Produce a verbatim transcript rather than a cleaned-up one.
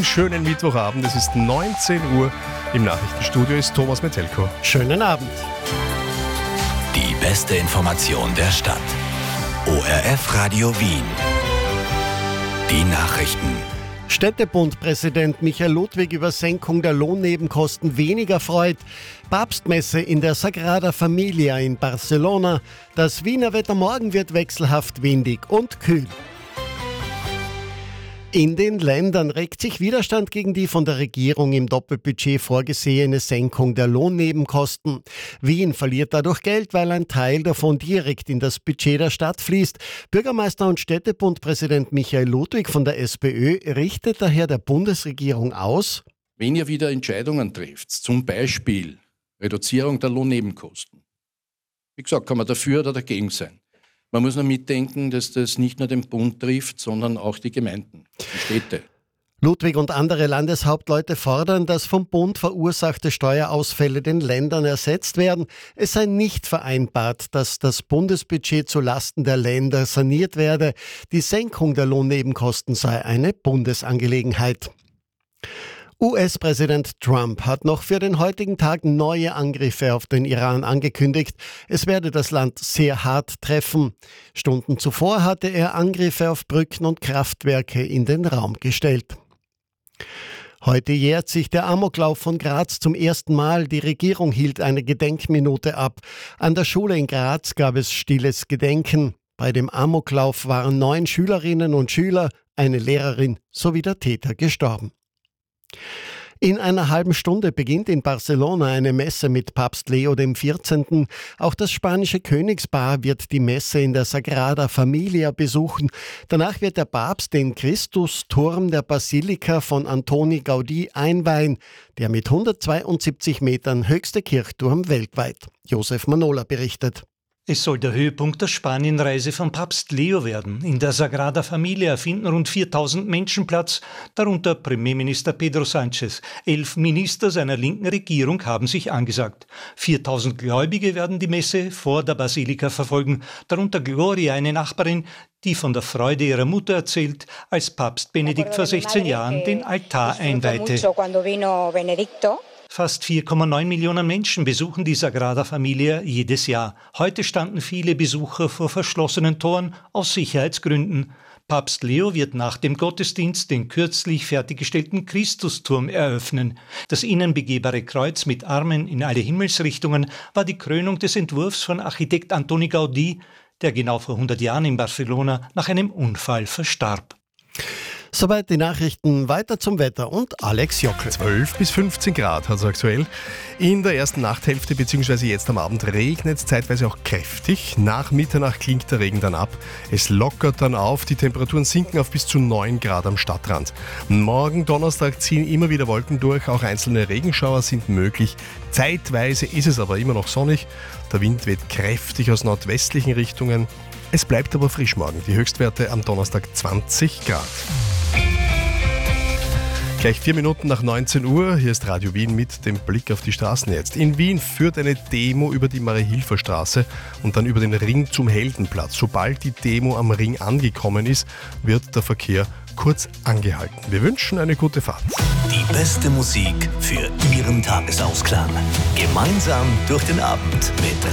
diesem schönen Mittwochabend. Es ist neunzehn Uhr. Im Nachrichtenstudio ist Thomas Metelko. Schönen Abend. Die beste Information der Stadt. O R F Radio Wien. Die Nachrichten. Städtebund-Präsident Michael Ludwig über Senkung der Lohnnebenkosten weniger freut. Papstmesse in der Sagrada Familia in Barcelona. Das Wiener Wetter morgen wird wechselhaft windig und kühl. In den Ländern regt sich Widerstand gegen die von der Regierung im Doppelbudget vorgesehene Senkung der Lohnnebenkosten. Wien verliert dadurch Geld, weil ein Teil davon direkt in das Budget der Stadt fließt. Bürgermeister und Städtebundpräsident Michael Ludwig von der SPÖ richtet daher der Bundesregierung aus: Wenn ihr wieder Entscheidungen trifft, zum Beispiel Reduzierung der Lohnnebenkosten, wie gesagt, kann man dafür oder dagegen sein. Man muss nur mitdenken, dass das nicht nur den Bund trifft, sondern auch die Gemeinden, die Städte. Ludwig und andere Landeshauptleute fordern, dass vom Bund verursachte Steuerausfälle den Ländern ersetzt werden. Es sei nicht vereinbart, dass das Bundesbudget zulasten der Länder saniert werde. Die Senkung der Lohnnebenkosten sei eine Bundesangelegenheit. U S-Präsident Trump hat noch für den heutigen Tag neue Angriffe auf den Iran angekündigt. Es werde das Land sehr hart treffen. Stunden zuvor hatte er Angriffe auf Brücken und Kraftwerke in den Raum gestellt. Heute jährt sich der Amoklauf von Graz zum ersten Mal. Die Regierung hielt eine Gedenkminute ab. An der Schule in Graz gab es stilles Gedenken. Bei dem Amoklauf waren neun Schülerinnen und Schüler, eine Lehrerin sowie der Täter gestorben. In einer halben Stunde beginnt in Barcelona eine Messe mit Papst Leo der vierzehnten. Auch das spanische Königspaar wird die Messe in der Sagrada Familia besuchen. Danach wird der Papst den Christusturm der Basilika von Antoni Gaudí einweihen, der mit hundertzweiundsiebzig Metern höchste Kirchturm weltweit. Josef Manola berichtet. Es soll der Höhepunkt der Spanienreise von Papst Leo werden. In der Sagrada Familia finden rund viertausend Menschen Platz, darunter Premierminister Pedro Sánchez. Elf Minister seiner linken Regierung haben sich angesagt. viertausend Gläubige werden die Messe vor der Basilika verfolgen, darunter Gloria, eine Nachbarin, die von der Freude ihrer Mutter erzählt, als Papst Benedikt vor sechzehn Jahren den Altar einweihte. Fast vier Komma neun Millionen Menschen besuchen die Sagrada Familia jedes Jahr. Heute standen viele Besucher vor verschlossenen Toren aus Sicherheitsgründen. Papst Leo wird nach dem Gottesdienst den kürzlich fertiggestellten Christusturm eröffnen. Das innen begehbare Kreuz mit Armen in alle Himmelsrichtungen war die Krönung des Entwurfs von Architekt Antoni Gaudí, der genau vor hundert Jahren in Barcelona nach einem Unfall verstarb. Soweit die Nachrichten, weiter zum Wetter und Alex Jockel. zwölf bis fünfzehn Grad hat es aktuell. In der ersten Nachthälfte bzw. jetzt am Abend regnet es zeitweise auch kräftig. Nach Mitternacht klingt der Regen dann ab. Es lockert dann auf, die Temperaturen sinken auf bis zu neun Grad am Stadtrand. Morgen Donnerstag ziehen immer wieder Wolken durch, auch einzelne Regenschauer sind möglich. Zeitweise ist es aber immer noch sonnig. Der Wind weht kräftig aus nordwestlichen Richtungen. Es bleibt aber frisch morgen. Die Höchstwerte am Donnerstag zwanzig Grad. Gleich vier Minuten nach neunzehn Uhr, hier ist Radio Wien mit dem Blick auf die Straßen jetzt. In Wien führt eine Demo über die Marie-Hilfer-Straße und dann über den Ring zum Heldenplatz. Sobald die Demo am Ring angekommen ist, wird der Verkehr kurz angehalten. Wir wünschen eine gute Fahrt. Die beste Musik für Ihren Tagesausklang. Gemeinsam durch den Abend mit